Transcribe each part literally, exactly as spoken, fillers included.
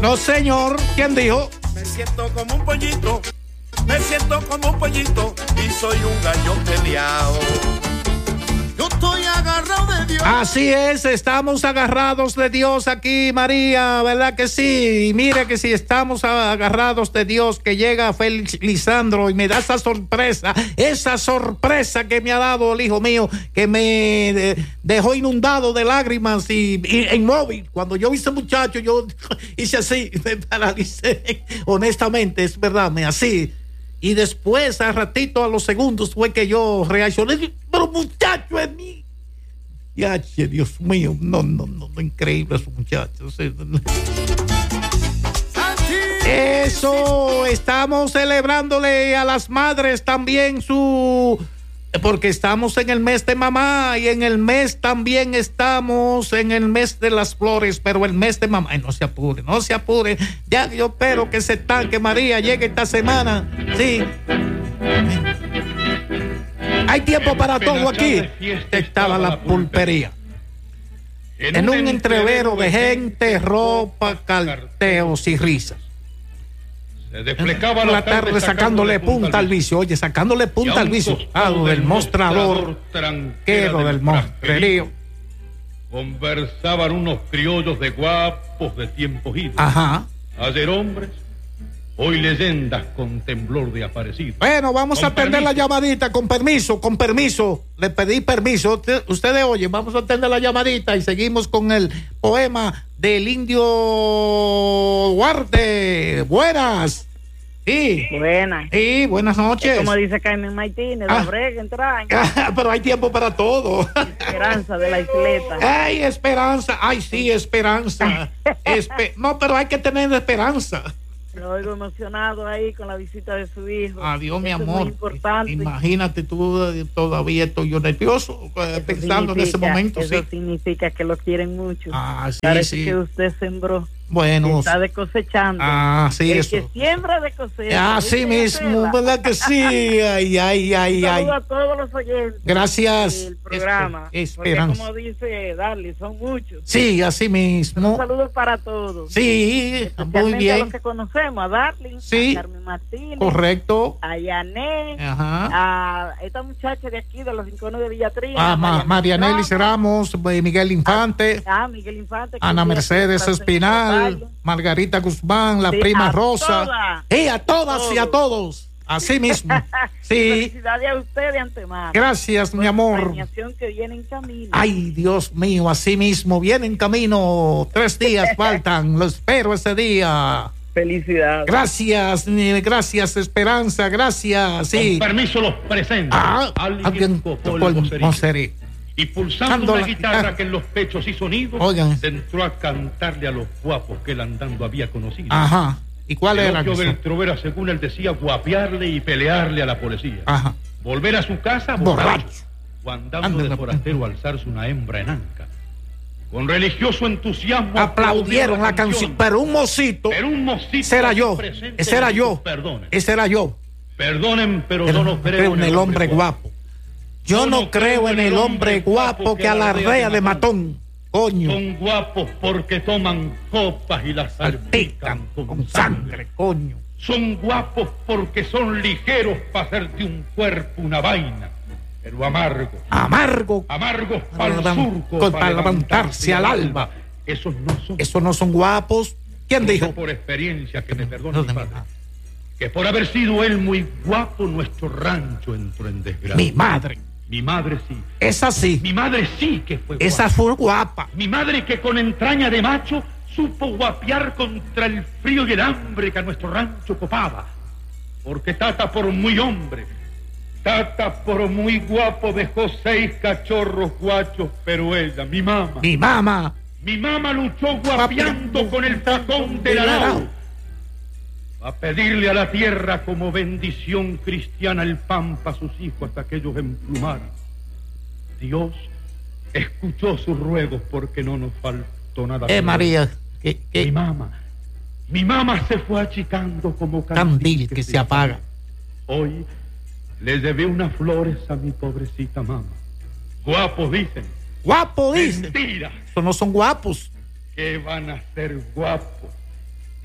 No, señor. ¿Quién dijo? Me siento como un pollito, me siento como un pollito y soy un gallo peleado. Yo estoy agarrado de Dios. Así es, estamos agarrados de Dios aquí, María, ¿verdad que sí? Y mire que si estamos agarrados de Dios, que llega Félix Lisandro y me da esa sorpresa, esa sorpresa que me ha dado el hijo mío, que me de, dejó inundado de lágrimas y, y inmóvil. Cuando yo vi ese muchacho, yo hice así, me paralicé. Honestamente, es verdad, me así. Y después, a ratito, a los segundos, fue que yo reaccioné. Pero muchacho, es mí. Ya, Dios mío, no, no, no, no, increíble esos muchachos. Eso, estamos celebrándole a las madres también su... Porque estamos en el mes de mamá y en el mes también estamos en el mes de las flores, pero el mes de mamá, ay, no se apure, no se apure, ya yo espero que se tanque María, llegue esta semana, sí. Hay tiempo para todo aquí. Estaba la pulpería. En un entrevero de gente, ropa, carteos y risas. Se desplegaba la, la tarde, tarde sacándole punta al vicio. Oye, sacándole punta al vicio. Ah, del mostrador tranquero del mostrerío. Conversaban unos criollos de guapos de tiempos idos. Ajá. Ayer hombres, hoy leyendas con temblor de aparecido. Bueno, vamos con a atender permiso. la llamadita, con permiso, con permiso. Le pedí permiso. Usted, ustedes oyen, vamos a atender la llamadita y seguimos con el poema del Indio Duarte. Buenas. Sí. Buenas. Sí, buenas noches. Es como dice Carmen Martínez, ah. la brega entraña. Ah, pero hay tiempo para todo. Esperanza de la isleta. Ay, esperanza. Ay, sí, esperanza. Espe- no, pero hay que tener esperanza. Lo oigo emocionado ahí con la visita de su hijo. Adiós, mi Eso amor. es muy importante. Imagínate, tú todavía estoy yo nervioso eh, pensando en ese momento. Eso sí. significa que lo quieren mucho. Ah, sí, Parece sí. que usted sembró. Bueno. Está de cosechando. Ah, sí, El eso. que siembra de cosecha. Así mismo, ¿verdad que sí? Ay, ay, ay, Un ay. saludo a todos los oyentes. Gracias. El programa. Esper- esperanza. Porque como dice Darly, son muchos. Sí, así mismo. Un saludo para todos. Sí, muy a bien. los que conocemos, a Darling, Sí. a Carmen Martínez, Correcto. a Yané, Ajá. a esta muchacha de aquí de los rincones de Villatría, Ah, Ma- Marianelis Ramos, Miguel Infante, a Miguel Infante, que Ana un día Mercedes fue Espinal, recordarlo. Margarita Guzmán, la Sí, prima a Rosa. todas. Sí, a todas A y a todos. todos. Así mismo. Sí. Felicidades a usted de antemano. Gracias, mi Por la amor. premiación que viene en camino. Ay, Dios mío, así mismo. Viene en camino. Tres días faltan. Lo espero ese día. Felicidades. Gracias, eh, gracias, Esperanza. Gracias. Sí. Con permiso los presento. Ah, alguien alguien tocó tocó el el vocerío. vocerío. Y pulsando Dando una la guitarra guitarra. que en los pechos hizo nido, Oigan. se entró a cantarle a los guapos que él andando había conocido. Ajá. ¿Y cuál el era? opio eso? del trovero, según él decía, guapearle y pelearle a la policía. Ajá. Volver a su casa Borracho. borracho, o andando Ándale. de forastero alzarse una hembra en anca. Con religioso entusiasmo Aplaudieron la canción, pero un mocito. Pero un mocito Ese era yo. presente Ese era dijo, yo. Perdonen. Ese era yo. Perdonen, pero, Pero yo no creo, en el hombre guapo. Yo no creo en el hombre guapo que alardea de matón. Coño. Son guapos porque toman copas y las salpican con, Con sangre. sangre, coño. Son guapos porque son ligeros para hacerte un cuerpo, una vaina. Pero amargo. Amargo. Amargos Para para el levan- surco, con- para levantarse al alba. Esos no son. Esos no son guapos. ¿Quién Lo sé dijo? por experiencia, que me perdone No, mi de mi padre. madre. Que por haber sido él muy guapo, nuestro rancho entró en desgracia. Mi madre. Mi madre sí. Esa sí. Mi madre sí que fue guapa. Esa fue guapa. Mi madre que con entraña de macho supo guapear contra el frío y el hambre que a nuestro rancho copaba. Porque Tata por muy hombre, Tata por muy guapo dejó seis cachorros guachos, pero ella, mi mamá, Mi mamá. mi mamá luchó guapeando con el tacón del arao a pedirle a la tierra como bendición cristiana el pan para sus hijos hasta que ellos emplumaran. Dios escuchó sus ruegos porque no nos faltó nada. Eh, María. Que, Mi que mamá, mi mamá se fue achicando como candil que se apaga. Hoy le llevé unas flores a mi pobrecita mamá. Guapos dicen. Guapo, dice. Mentira. Esos no son guapos. Que van a ser guapos.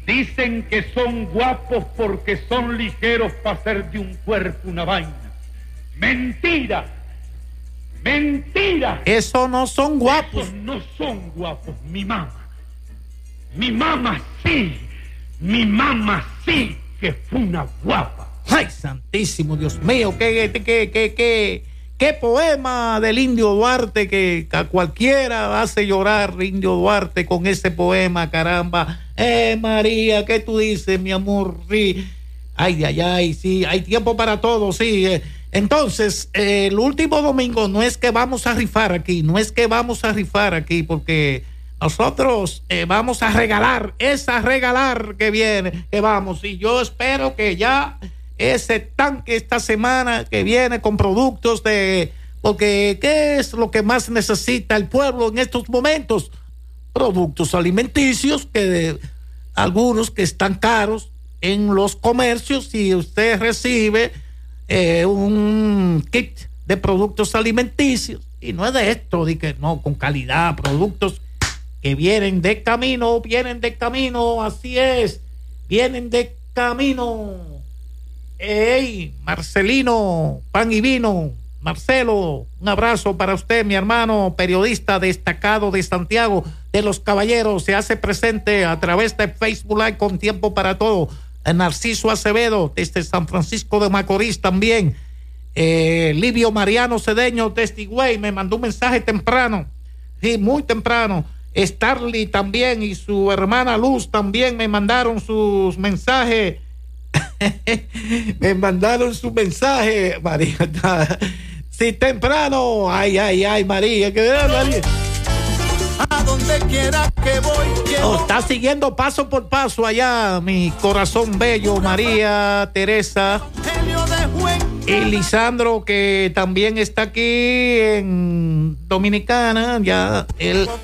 Dicen que son guapos porque son ligeros para hacer de un cuerpo una vaina. Mentira, mentira. Eso no son guapos. Esos no son guapos, mi mamá. Mi mamá sí, mi mamá sí que fue una guapa. Ay, santísimo Dios mío, qué, qué, qué, qué, qué, qué poema del Indio Duarte que a cualquiera hace llorar, Indio Duarte, con ese poema, caramba. Eh, María, ¿qué tú dices, mi amor? Sí. Ay, ay, ay, sí, hay tiempo para todo, sí. Eh. Entonces, eh, el último domingo no es que vamos a rifar aquí, no es que vamos a rifar aquí, porque nosotros eh, vamos a regalar, es a regalar que viene, que vamos, y yo espero que ya ese tanque esta semana que viene con productos de, porque ¿qué es lo que más necesita el pueblo en estos momentos? Productos alimenticios, que de, algunos que están caros en los comercios. Si usted recibe eh, un kit de productos alimenticios, y no es de esto, de que no, con calidad, productos que vienen de camino, vienen de camino, así es, vienen de camino. Hey, Marcelino, pan y vino, Marcelo, un abrazo para usted, mi hermano, periodista destacado de Santiago de los Caballeros, se hace presente a través de Facebook Live con Tiempo para Todo. Narciso Acevedo, desde San Francisco de Macorís también. Eh, Livio Mariano Cedeño, desde Higüey, me mandó un mensaje temprano, sí, muy temprano. Starly también y su hermana Luz también me mandaron sus mensajes. Me mandaron su mensaje, María. Sí, temprano. Ay, ay, ay, María. Que María. A donde quiera que voy, oh, está siguiendo paso por paso allá, mi corazón bello, María Teresa. Y Lisandro, que también está aquí en Dominicana, ya él